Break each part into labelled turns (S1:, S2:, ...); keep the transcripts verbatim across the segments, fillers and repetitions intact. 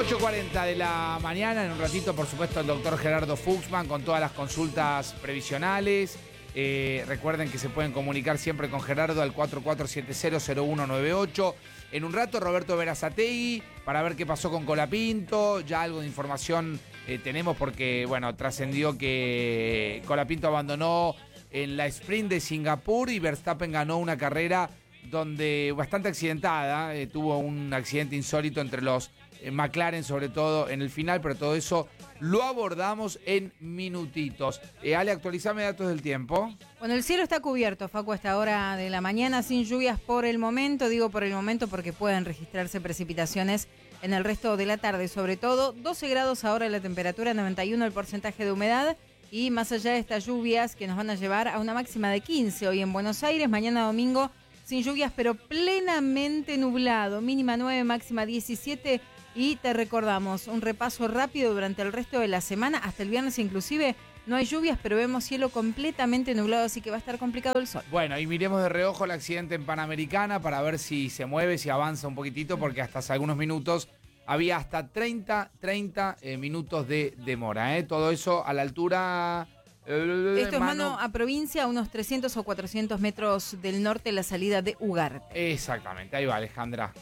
S1: ocho cuarenta de la mañana, en un ratito, por supuesto, el doctor Gerardo Fuchsman con todas las consultas previsionales. Eh, recuerden que se pueden comunicar siempre con Gerardo al cuatro cuatro siete cero cero uno nueve ocho. En un rato, Roberto Berazategui para ver qué pasó con Colapinto. Ya algo de información eh, tenemos porque, bueno, trascendió que Colapinto abandonó en la sprint de Singapur y Verstappen ganó una carrera donde bastante accidentada, eh, tuvo un accidente insólito entre los eh, McLaren, sobre todo en el final, pero todo eso lo abordamos en minutitos. Eh, Ale, actualizame datos del tiempo.
S2: Bueno, el cielo está cubierto, Facu, a esta hora de la mañana, sin lluvias por el momento. Digo por el momento porque pueden registrarse precipitaciones en el resto de la tarde, sobre todo doce grados ahora la temperatura, noventa y uno el porcentaje de humedad. Y más allá de estas lluvias que nos van a llevar a una máxima de quince hoy en Buenos Aires, mañana domingo sin lluvias, pero plenamente nublado, mínima nueve, máxima diecisiete. Y te recordamos, un repaso rápido durante el resto de la semana, hasta el viernes inclusive, no hay lluvias, pero vemos cielo completamente nublado, así que va a estar complicado el sol.
S1: Bueno, y miremos de reojo el accidente en Panamericana para ver si se mueve, si avanza un poquitito, porque hasta hace algunos minutos había hasta treinta eh, minutos de demora, ¿eh? Todo eso a la altura...
S2: Esto es mano a provincia, a unos trescientos o cuatrocientos metros del norte, la salida de Ugarte.
S1: Exactamente, ahí va Alejandra.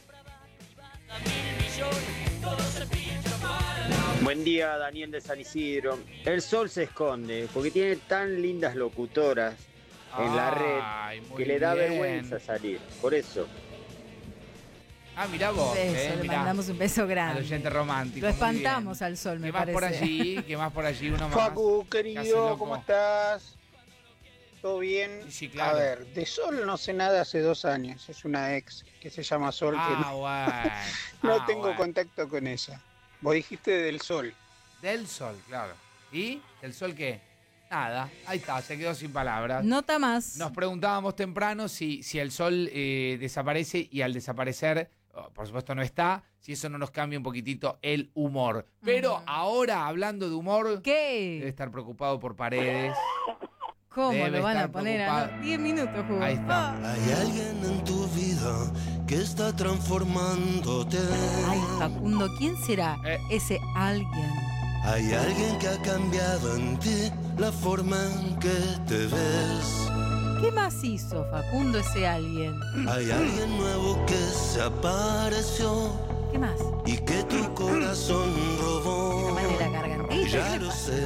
S3: Buen día, Daniel de San Isidro. El sol se esconde porque tiene tan lindas locutoras en
S1: Ay,
S3: la red que le da
S1: bien.
S3: vergüenza salir. Por eso.
S1: Ah, mirá vos,
S2: Un beso,
S1: eh,
S2: le
S1: mirá,
S2: mandamos un beso
S1: al
S2: grande.
S1: oyente romántico.
S2: Lo
S1: muy
S2: espantamos
S1: bien.
S2: al sol, me
S1: ¿Qué más
S2: parece.
S1: por allí? ¿Qué más por allí? Uno más.
S4: Facu,
S1: ¿Qué hace,
S4: querido,
S1: loco?
S4: ¿cómo estás? ¿Todo bien?
S1: Sí, claro.
S4: A ver, de Sol no sé nada hace dos años. Es una ex que se llama Sol.
S1: Ah,
S4: que no,
S1: bueno.
S4: no
S1: Ah,
S4: tengo
S1: bueno.
S4: contacto con ella. Vos dijiste del Sol.
S1: Del sol, claro. ¿Y? ¿El sol qué? Nada. Ahí está, se quedó sin palabras.
S2: Nota más.
S1: Nos preguntábamos temprano si, si el sol eh, desaparece y al desaparecer, oh, por supuesto no está, si eso no nos cambia un poquitito el humor. Pero
S2: Ujú.
S1: ahora, hablando de humor, debe
S2: ¿Qué?
S1: estar preocupado por Paredes.
S2: ¿Cómo
S1: debe
S2: lo van
S1: estar
S2: a poner? a
S1: preocupado.
S2: no? diez minutos jugó.
S1: Ahí está.
S2: Ah.
S5: Hay alguien en tu vida que está transformándote.
S2: Ay, Facundo, ¿quién será
S1: Eh.
S2: ese alguien?
S5: Hay alguien que ha cambiado en ti la forma en que te ves.
S2: ¿Qué más hizo Facundo ese alguien?
S5: Hay alguien nuevo que se apareció
S2: ¿Qué más?
S5: y que tu corazón robó.
S2: La mano de la gargantita.
S5: Ya
S2: ¿Qué le
S5: lo
S2: pasa?
S5: sé.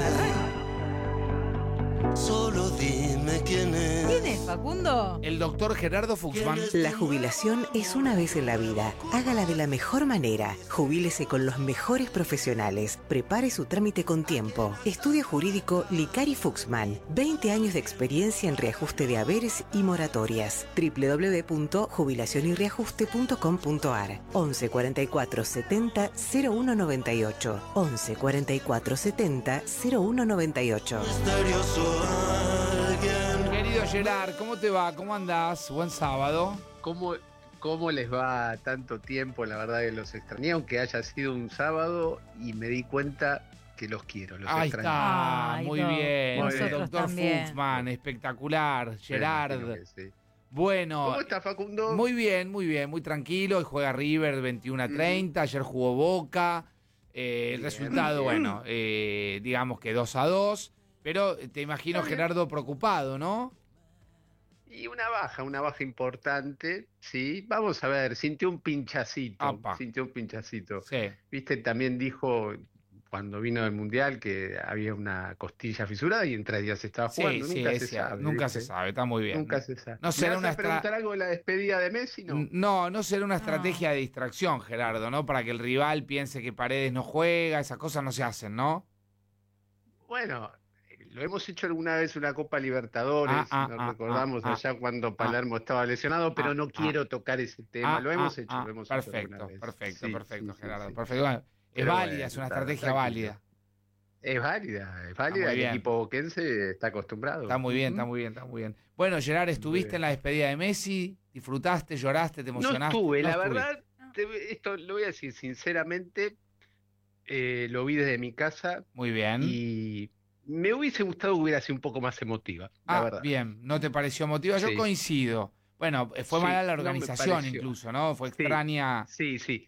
S5: Solo dime quién es.
S2: ¿Quién es Facundo?
S1: El doctor Gerardo Fuchsman.
S6: La jubilación es una vez en la vida. Hágala de la mejor manera. Jubílese con los mejores profesionales. Prepare su trámite con tiempo. Estudio jurídico Licari Fuchsman. veinte años de experiencia en reajuste de haberes y moratorias. doble u doble u doble u punto jubilación y reajuste punto com punto a r. once cuarenta y cuatro setenta cero uno noventa y ocho. once cuarenta y cuatro setenta cero uno noventa y ocho.
S5: Misterioso alguien.
S1: Querido Gerard, ¿cómo te va? ¿Cómo andás? Buen sábado.
S7: ¿Cómo, ¿Cómo les va tanto tiempo? La verdad que los extrañé, aunque haya sido un sábado y me di cuenta que los quiero, los
S1: Ahí
S7: extrañé.
S1: está,
S2: Ay,
S1: muy
S2: no,
S1: bien.
S7: nosotros
S1: Doctor
S2: también.
S1: Fuchsman, espectacular. Gerard.
S7: Me imagino que sí.
S1: Bueno,
S7: ¿Cómo está Facundo?
S1: muy bien, muy bien, muy tranquilo. Hoy juega River veintiuno a treinta, ayer jugó Boca. Eh, el
S7: Bien.
S1: resultado, bueno, eh, digamos que dos a dos. Pero te imagino,
S7: Está bien.
S1: Gerardo, preocupado, ¿no?
S7: Y una baja, una baja importante, sí. Vamos a ver, sintió un pinchacito.
S1: Apa.
S7: Sintió un pinchacito.
S1: Sí.
S7: Viste, también dijo cuando vino del Mundial que había una costilla fisurada y en tres días se estaba
S1: Sí,
S7: jugando.
S1: sí,
S7: nunca
S1: es
S7: se
S1: cierto,
S7: sabe.
S1: nunca
S7: ¿viste?
S1: se sabe, está muy bien.
S7: Nunca se sabe.
S1: No será
S7: ¿Me
S1: una
S7: vas a
S1: estra-
S7: preguntar algo de la despedida de Messi? No.
S1: No, no será una estrategia de distracción, Gerardo, ¿no? Para que el rival piense que Paredes no juega, esas cosas no se hacen, ¿no?
S7: Bueno, lo hemos hecho alguna vez una Copa Libertadores,
S1: Ah, ah,
S7: nos
S1: ah,
S7: recordamos
S1: ah,
S7: allá cuando Palermo estaba lesionado, pero
S1: ah,
S7: no
S1: ah.
S7: quiero tocar ese tema.
S1: Ah,
S7: lo hemos
S1: ah,
S7: hecho,
S1: ah,
S7: lo hemos hecho
S1: perfecto,
S7: alguna vez.
S1: perfecto,
S7: Sí,
S1: perfecto,
S7: sí, sí,
S1: Gerardo.
S7: sí.
S1: Perfecto. Bueno, es
S7: Pero
S1: válida,
S7: bueno,
S1: es una
S7: está
S1: estrategia
S7: tranquilo.
S1: válida.
S7: Es válida, es
S1: Está
S7: válida.
S1: muy
S7: El
S1: bien.
S7: equipo boquense está acostumbrado.
S1: Está muy bien,
S7: Ujú.
S1: está muy bien, está muy bien. Bueno, Gerard, ¿estuviste
S7: bien.
S1: en la despedida de Messi? ¿Disfrutaste, lloraste, te
S7: No
S1: emocionaste?
S7: estuve, la
S1: estuviste.
S7: verdad, te- esto lo voy a decir sinceramente, eh, lo vi desde mi casa
S1: Muy bien.
S7: y me hubiese gustado que hubiera sido un poco más emotiva, la
S1: Ah,
S7: verdad.
S1: bien, ¿no te pareció emotiva? Yo
S7: Sí.
S1: coincido. Bueno, fue
S7: Sí,
S1: mala la
S7: no me
S1: organización
S7: pareció.
S1: incluso, ¿no? Fue
S7: Sí.
S1: extraña.
S7: Sí, sí.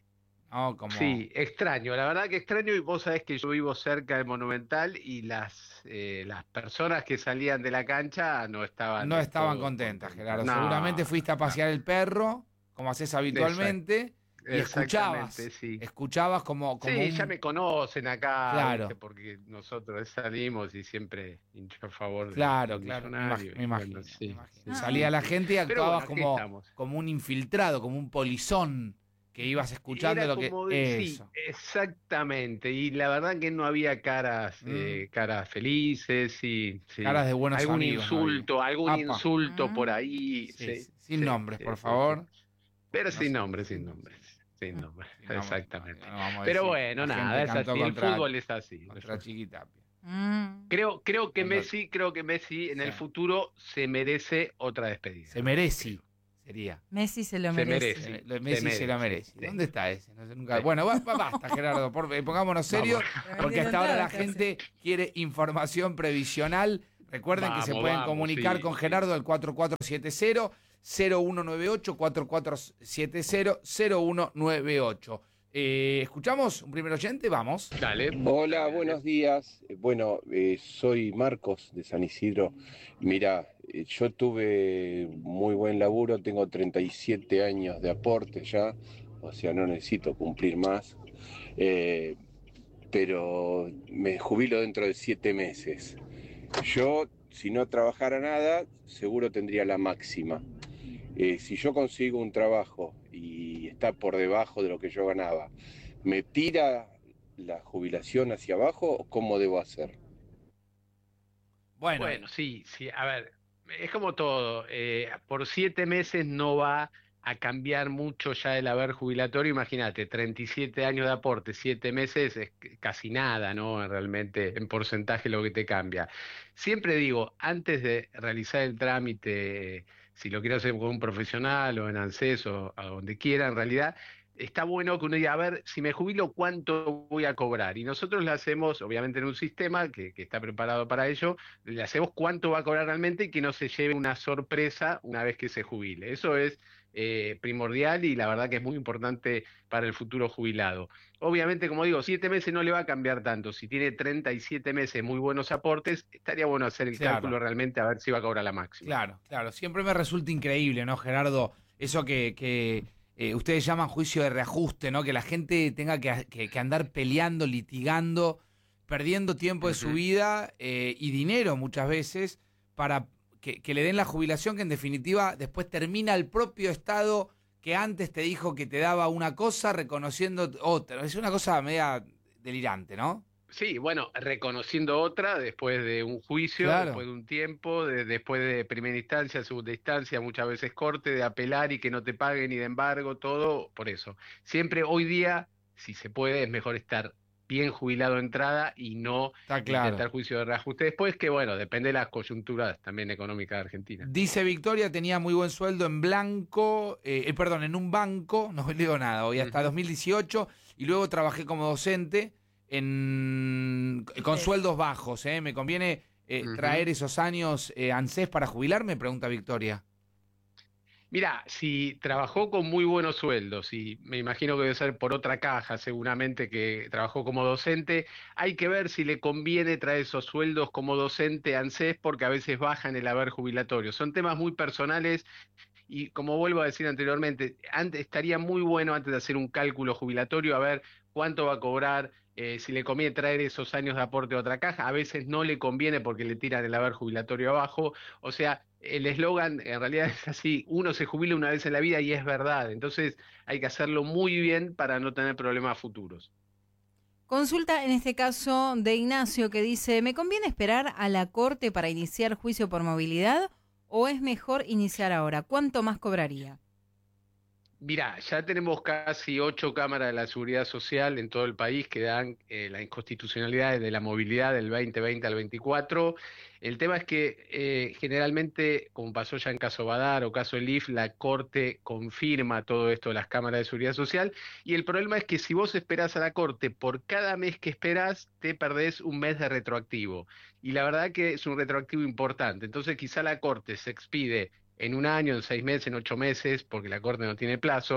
S1: ¿no? Como...
S7: Sí, extraño, la verdad que extraño, y vos sabés que yo vivo cerca del Monumental y las eh, las personas que salían de la cancha no estaban
S1: No
S7: del
S1: estaban
S7: todo
S1: contentas, Gerardo.
S7: No,
S1: Seguramente fuiste a pasear
S7: no.
S1: el perro, como haces habitualmente, y escuchabas.
S7: Exactamente, sí.
S1: Escuchabas como, como
S7: Sí,
S1: un...
S7: ya me conocen acá,
S1: Claro.
S7: ¿viste? Porque nosotros salimos y siempre hincho a favor
S1: Claro,
S7: del
S1: claro, me
S7: millonario.
S1: imag- me
S7: y
S1: imagino.
S7: bueno, sí,
S1: me imagino.
S7: sí,
S1: Salía
S7: sí,
S1: la
S7: sí.
S1: gente y
S7: Pero
S1: actuabas
S7: bueno, aquí
S1: como,
S7: estamos.
S1: como un infiltrado, como un polizón, que ibas escuchando
S7: Era
S1: lo que...
S7: como de- sí,
S1: Eso.
S7: exactamente. Y la verdad que no había caras,
S1: Mm.
S7: eh, caras felices, sí, sí.
S1: Caras de buenos
S7: Algún
S1: amigos no había.
S7: insulto, algún
S1: Apa.
S7: insulto por
S2: Mm.
S7: ahí.
S1: Sí,
S7: Sí,
S1: sí. Sin
S7: sí,
S1: nombres,
S7: sí,
S1: por
S7: sí,
S1: favor.
S7: sí. Pero
S1: No
S7: sin
S1: sé.
S7: nombres, sin nombres. Sin
S2: Mm.
S7: nombres,
S1: Sí, no,
S7: exactamente.
S1: no, no vamos a
S7: Pero
S1: decir,
S7: bueno,
S1: la
S7: nada,
S1: gente
S7: es
S1: cantó
S7: así. El
S1: contra-
S7: fútbol es así.
S1: Contra Chiquitapia.
S2: Mm.
S7: Creo, creo que
S1: Cuando-
S7: Messi, creo que Messi en el
S1: Sí.
S7: futuro se merece otra despedida.
S1: Se merece, sería.
S2: Messi se lo
S7: Se
S2: merece.
S7: merece.
S1: Se- lo- Messi se, lo merece.
S7: sí.
S1: ¿Dónde está ese? No sé, nunca...
S7: Sí.
S1: Bueno, va- va- basta, Gerardo. Por, eh, pongámonos serios,
S7: Vamos.
S1: porque hasta ahora la
S2: Casi.
S1: gente quiere información previsional. Recuerden que se
S7: Vamos,
S1: pueden
S7: vamos,
S1: comunicar
S7: sí,
S1: con
S7: sí.
S1: Gerardo al cuatro cuatro siete cero, cero uno nueve ocho, cuatro cuatro siete cero, cero uno nueve ocho. Eh, ¿Escuchamos un primer oyente? Vamos.
S7: Dale.
S8: Hola, buenos días. Eh, Bueno, eh, soy Marcos de San Isidro. Mira, eh, yo tuve muy buen laburo, tengo treinta y siete años de aporte ya, o sea, no necesito cumplir más, eh, pero me jubilo dentro de siete meses. Yo, si no trabajara nada, seguro tendría la máxima. Eh, si yo consigo un trabajo y está por debajo de lo que yo ganaba, ¿me tira la jubilación hacia abajo o cómo debo hacer?
S1: Bueno,
S7: Bueno, sí, sí, a ver, es como todo, eh, por siete meses no va a cambiar mucho ya el haber jubilatorio, imagínate, treinta y siete años de aporte, siete meses es c- casi nada, ¿no? Realmente en porcentaje lo que te cambia. Siempre digo, antes de realizar el trámite, si lo quiero hacer con un profesional o en ANSES o a donde quiera, en realidad, está bueno que uno diga, a ver, si me jubilo, ¿cuánto voy a cobrar? Y nosotros lo hacemos, obviamente, en un sistema que, que está preparado para ello, le hacemos cuánto va a cobrar realmente y que no se lleve una sorpresa una vez que se jubile. Eso es eh, primordial y la verdad que es muy importante para el futuro jubilado. Obviamente, como digo, siete meses no le va a cambiar tanto. Si tiene treinta y siete meses muy buenos aportes, estaría bueno hacer el
S1: Claro.
S7: cálculo realmente a ver si va a cobrar la máxima.
S1: claro, claro. Siempre me resulta increíble, ¿no, Gerardo? Eso que, que eh, ustedes llaman juicio de reajuste, ¿no? Que la gente tenga que, que- que andar peleando, litigando, perdiendo tiempo de su
S7: Ujú.
S1: vida eh, y dinero muchas veces para que, que le den la jubilación que en definitiva después termina el propio Estado que antes te dijo que te daba una cosa reconociendo otra. Es una cosa media delirante, ¿no?
S7: Sí, bueno, reconociendo otra después de un juicio,
S1: Claro.
S7: después de un tiempo, de- después de primera instancia, segunda instancia, muchas veces corte, de apelar y que no te paguen y de embargo, todo por eso. Siempre hoy día, si se puede, es mejor estar bien jubilado de entrada y no
S1: Está claro.
S7: intentar juicio de reajuste después, que bueno, depende de las coyunturas también económicas de Argentina.
S1: Dice Victoria, tenía muy buen sueldo en blanco, eh, eh, perdón, en un banco, no leo nada, hoy hasta
S7: Ujú.
S1: dos mil dieciocho, y luego trabajé como docente en, con
S2: Sí.
S1: sueldos bajos. ¿eh? ¿Me conviene eh,
S7: Ujú.
S1: traer esos años eh, ANSES para jubilarme? Pregunta Victoria.
S7: Mirá, si trabajó con muy buenos sueldos, y me imagino que debe ser por otra caja, seguramente que trabajó como docente, hay que ver si le conviene traer esos sueldos como docente a ANSES, porque a veces bajan el haber jubilatorio. Son temas muy personales y, como vuelvo a decir anteriormente, antes, estaría muy bueno antes de hacer un cálculo jubilatorio, a ver cuánto va a cobrar, eh, si le conviene traer esos años de aporte a otra caja. A veces no le conviene porque le tiran el haber jubilatorio abajo. O sea, el eslogan en realidad es así: uno se jubila una vez en la vida, y es verdad. Entonces hay que hacerlo muy bien para no tener problemas futuros.
S2: Consulta en este caso de Ignacio, que dice, ¿me conviene esperar a la corte para iniciar juicio por movilidad o es mejor iniciar ahora? ¿Cuánto más cobraría?
S7: Mirá, ya tenemos casi ocho cámaras de la seguridad social en todo el país que dan eh, la inconstitucionalidad de la movilidad del veinte veinte al veinticuatro. El tema es que eh, generalmente, como pasó ya en caso Badar o caso Elif, la Corte confirma todo esto de las cámaras de seguridad social, y el problema es que si vos esperás a la Corte, por cada mes que esperás te perdés un mes de retroactivo, y la verdad que es un retroactivo importante. Entonces quizá la Corte se expide en un año, en seis meses, en ocho meses, porque la Corte no tiene plazos,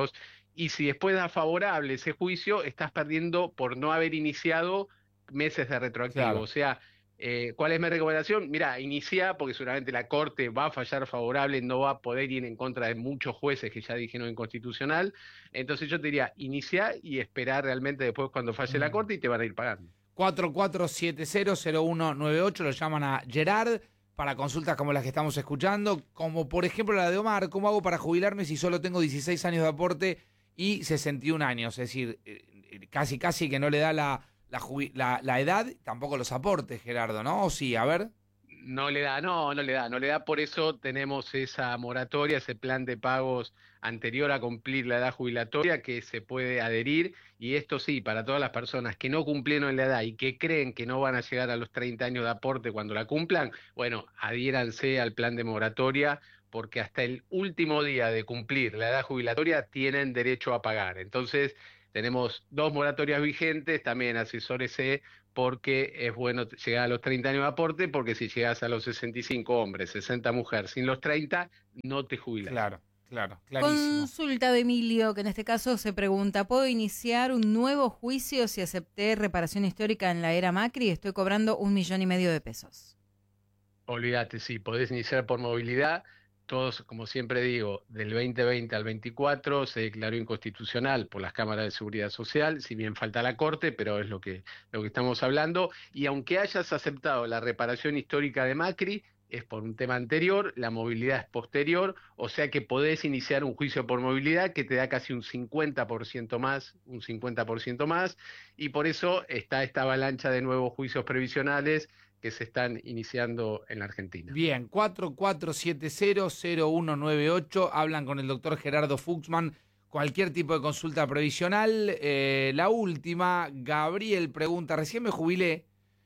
S7: y si después da favorable ese juicio, estás perdiendo por no haber iniciado meses de retroactivo.
S1: Claro.
S7: O sea, eh, ¿cuál es mi recomendación? Mira, inicia, porque seguramente la Corte va a fallar favorable, no va a poder ir en contra de muchos jueces que ya dijeron inconstitucional. Entonces yo te diría, inicia y esperar realmente después cuando falle mm. la Corte y te van a ir pagando.
S1: cuatro cuatro siete cero cero uno nueve ocho, lo llaman a Gerard para consultas como las que estamos escuchando, como por ejemplo la de Omar: ¿cómo hago para jubilarme si solo tengo dieciséis años de aporte y sesenta y un años? Es decir, eh, casi casi que no le da la, la, la, la edad, tampoco los aportes, Gerardo, ¿no? ¿O sí? A ver.
S7: No le da, no, no le da, no le da, por eso tenemos esa moratoria, ese plan de pagos anterior a cumplir la edad jubilatoria que se puede adherir, y esto sí, para todas las personas que no cumplieron la edad y que creen que no van a llegar a los treinta años de aporte cuando la cumplan, bueno, adhiéranse al plan de moratoria, porque hasta el último día de cumplir la edad jubilatoria tienen derecho a pagar. Entonces, tenemos dos moratorias vigentes, también asesórese, porque es bueno llegar a los treinta años de aporte, porque si llegas a los sesenta y cinco hombres, sesenta mujeres, sin los treinta, no te jubilas.
S1: Claro, claro, clarísimo.
S2: Consulta de Emilio, que en este caso se pregunta: ¿puedo iniciar un nuevo juicio si acepté reparación histórica en la era Macri? Estoy cobrando un millón y medio de pesos.
S7: Olvídate, sí, podés iniciar por movilidad. Todos, como siempre digo, del veinte veinte al veinticuatro se declaró inconstitucional por las cámaras de seguridad social, si bien falta la Corte, pero es lo que, lo que estamos hablando. Y aunque hayas aceptado la reparación histórica de Macri, es por un tema anterior, la movilidad es posterior, o sea que podés iniciar un juicio por movilidad que te da casi un cincuenta por ciento más, un cincuenta por ciento más, y por eso está esta avalancha de nuevos juicios previsionales que se están iniciando en la Argentina.
S1: Bien, cuatro cuatro siete cero cero uno nueve ocho, hablan con el doctor Gerardo Fuchsman, cualquier tipo de consulta previsional. Eh, la última, Gabriel pregunta: recién me jubilé,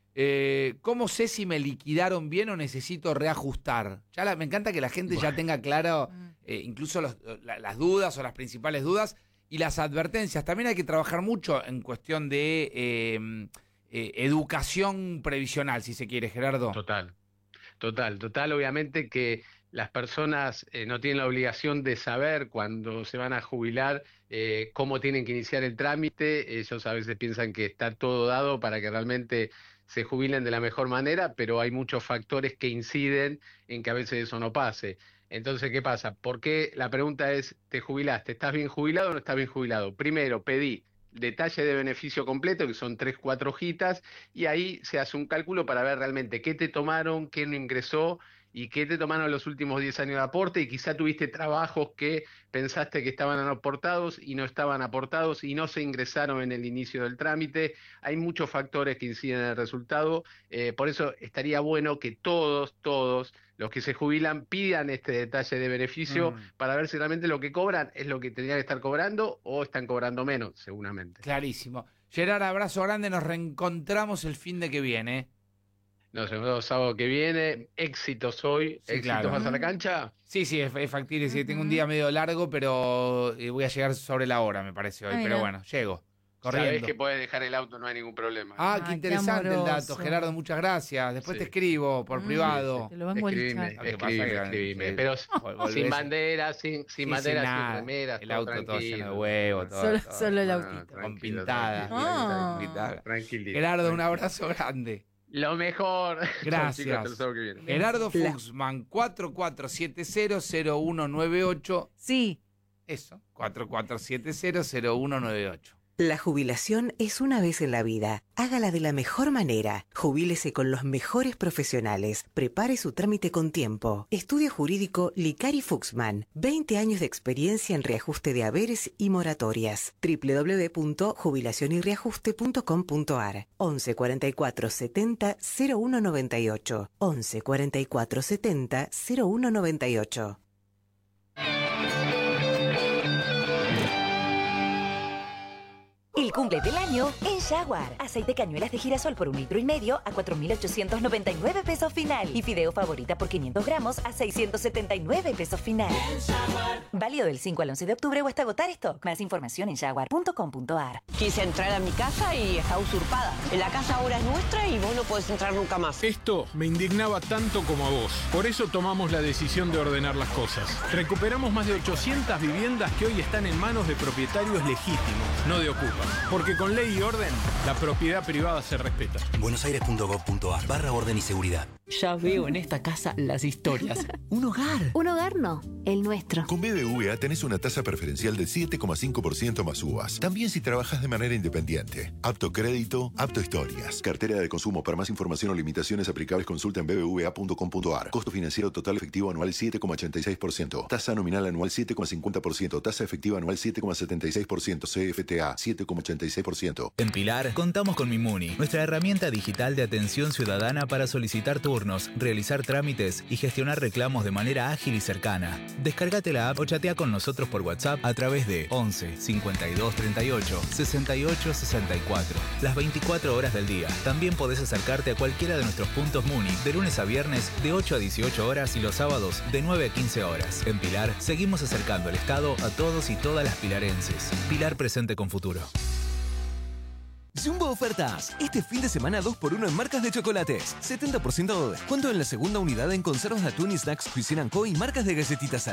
S1: eh, ¿cómo sé si me liquidaron bien o necesito reajustar? Ya la, me encanta que la gente bueno. ya tenga claro eh, incluso los, la, las dudas o las principales dudas y las advertencias. También hay que trabajar mucho en cuestión de... Eh, Eh, educación previsional, si se quiere, Gerardo.
S7: Total, total, total. Obviamente que las personas eh, no tienen la obligación de saber cuando se van a jubilar eh, cómo tienen que iniciar el trámite. Ellos a veces piensan que está todo dado para que realmente se jubilen de la mejor manera, pero hay muchos factores que inciden en que a veces eso no pase. Entonces, ¿qué pasa? ¿Por qué? La pregunta es, ¿te jubilaste? ¿Estás bien jubilado o no estás bien jubilado? Primero, pedí detalle de beneficio completo, que son tres, cuatro hojitas, y ahí se hace un cálculo para ver realmente qué te tomaron, qué no ingresó y qué te tomaron los últimos diez años de aporte, y quizá tuviste trabajos que pensaste que estaban aportados y no estaban aportados y no se ingresaron en el inicio del trámite. Hay muchos factores que inciden en el resultado, eh, por eso estaría bueno que todos, todos los que se jubilan pidan este detalle de beneficio mm. para ver si realmente lo que cobran es lo que tendrían que estar cobrando o están cobrando menos, seguramente.
S1: Clarísimo. Gerard, abrazo grande, nos reencontramos el fin de que viene.
S7: Nos vemos el sábado que viene. Éxitos hoy. Sí, ¿éxitos claro. Vas a la cancha?
S1: Sí, sí, es, es factible. Sí, tengo un día medio largo, pero voy a llegar sobre la hora, me parece hoy. Ay, pero bueno, llego. Corriendo.
S7: Sabés que puedes dejar el auto, no hay ningún problema.
S1: Ah, qué interesante qué el dato, Gerardo, muchas gracias. Después sí. te escribo por mm, privado.
S2: Te lo vengo
S7: escribime,
S2: a
S7: escribime, escribime. Pero volvés, sin bandera, sin, sin sí, bandera, sin, sin remeras.
S1: El auto
S7: tranquilo.
S1: todo lleno de huevo, todo.
S2: Solo,
S1: todo.
S2: solo el autito.
S1: Ah, con pintada.
S2: Oh.
S1: pintada.
S7: Tranquilito.
S1: Gerardo, un abrazo grande.
S7: Lo mejor.
S1: Gracias. Gerardo Fuchsman, cuatro cuatro siete cero cero uno nueve ocho.
S2: Sí.
S1: Eso, cuatro cuatro siete cero cero uno nueve ocho.
S6: La jubilación es una vez en la vida. Hágala de la mejor manera. Jubílese con los mejores profesionales. Prepare su trámite con tiempo. Estudio jurídico Licari Fuchsman. veinte años de experiencia en reajuste de haberes y moratorias. doble u doble u doble u punto jubilación y reajuste punto com punto a r. once cuarenta y cuatro setenta cero uno noventa y ocho. once cuarenta y cuatro setenta cero uno noventa y ocho.
S9: El cumple del año en Jaguar. Aceite cañuelas de girasol por un litro y medio a cuatro mil ochocientos noventa y nueve pesos final. Y fideo favorita por quinientos gramos a seiscientos setenta y nueve pesos final. Válido del cinco al once de octubre o hasta agotar stock. Más información en jaguar punto com punto a r.
S10: Quise entrar a mi casa y está usurpada. La casa ahora es nuestra y vos no podés entrar nunca más.
S11: Esto me indignaba tanto como a vos. Por eso tomamos la decisión de ordenar las cosas. Recuperamos más de ochocientas viviendas que hoy están en manos de propietarios legítimos, no de ocupas. Porque con ley y orden, la propiedad privada se respeta.
S12: buenosaires punto gov punto a r barra orden y seguridad.
S13: Ya veo en esta casa las historias. Un hogar.
S14: Un hogar no, el nuestro.
S15: Con B B V A tenés una tasa preferencial del siete coma cinco por ciento más U V A S. También si trabajas de manera independiente. Apto crédito, apto historias. Cartera de consumo. Para más información o limitaciones aplicables consulta en b b v a punto com punto a r. Costo financiero total efectivo anual siete coma ochenta y seis por ciento. Tasa nominal anual siete coma cincuenta por ciento. Tasa efectiva anual siete coma setenta y seis por ciento. C F T A siete coma ochenta y seis por ciento.
S16: En Pilar contamos con Mimuni, nuestra herramienta digital de atención ciudadana para solicitar turnos, realizar trámites y gestionar reclamos de manera ágil y cercana. Descárgate la app o chatea con nosotros por WhatsApp a través de once cincuenta y dos treinta y ocho sesenta y ocho sesenta y cuatro. Las veinticuatro horas del día. También podés acercarte a cualquiera de nuestros puntos Muni de lunes a viernes de ocho a dieciocho horas y los sábados de nueve a quince horas. En Pilar seguimos acercando el Estado a todos y todas las pilarenses. Pilar presente con futuro.
S17: Jumbo Ofertas. Este fin de semana dos por uno en marcas de chocolates. setenta por ciento de descuento en la segunda unidad en conservas de atún y snacks Cuisine and Co y marcas de galletitas Salet.